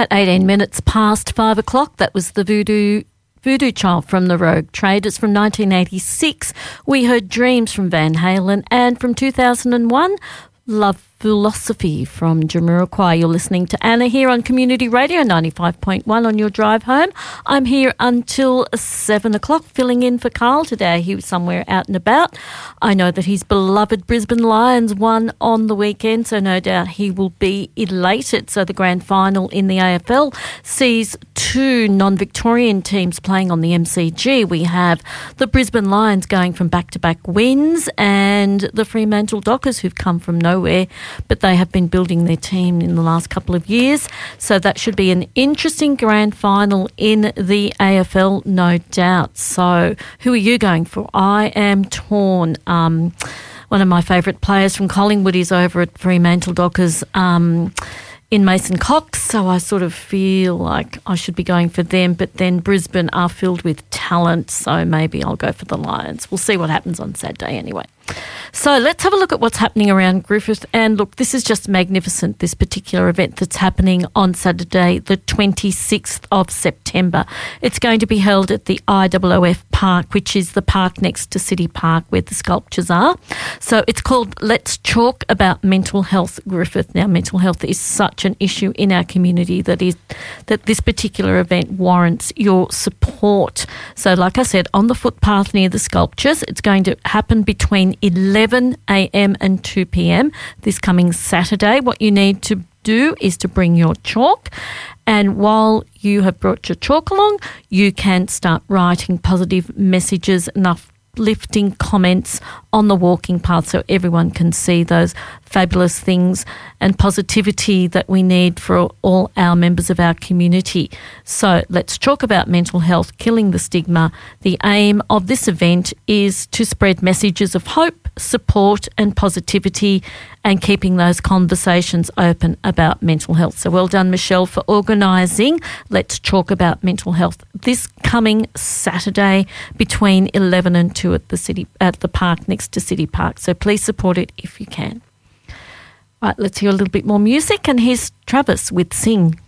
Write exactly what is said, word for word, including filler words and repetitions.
At eighteen minutes past five o'clock, that was the Voodoo Voodoo Child from the Rogue Traders from nineteen eighty-six. We heard Dreams from Van Halen, and from two thousand one, Love Philosophy from Jamiroquai. You're listening to Anna here on Community Radio ninety-five point one on your drive home. I'm here until seven o'clock filling in for Carl today. He was somewhere out and about. I know that his beloved Brisbane Lions won on the weekend, so no doubt he will be elated. So the grand final in the A F L sees two non-Victorian teams playing on the M C G. We have the Brisbane Lions going from back-to-back wins and the Fremantle Dockers, who've come from nowhere, but they have been building their team in the last couple of years. So that should be an interesting grand final in the A F L, no doubt. So who are you going for? I am torn. Um, one of my favourite players from Collingwood is over at Fremantle Dockers um, in Mason Cox, so I sort of feel like I should be going for them, but then Brisbane are filled with talent, so maybe I'll go for the Lions. We'll see what happens on Saturday anyway. So let's have a look at what's happening around Griffith. And look, this is just magnificent, this particular event that's happening on Saturday, the twenty-sixth of September. It's going to be held at the I W O F Park, which is the park next to City Park where the sculptures are. So it's called Let's Talk About Mental Health Griffith. Now, mental health is such an issue in our community that is that this particular event warrants your support. So like I said, on the footpath near the sculptures, it's going to happen between eleven a.m. and two p.m. this coming Saturday. What you need to do is to bring your chalk, and while you have brought your chalk along, you can start writing positive messages and uplifting comments on the walking path so everyone can see those fabulous things and positivity that we need for all our members of our community. So let's talk about mental health, killing the stigma. The aim of this event is to spread messages of hope, support and positivity, and keeping those conversations open about mental health. So well done, Michelle, for organising Let's Talk About Mental Health this coming Saturday between eleven and two at the city at the park next to City Park. So please support it if you can. Right, let's hear a little bit more music, and here's Travis with Sing.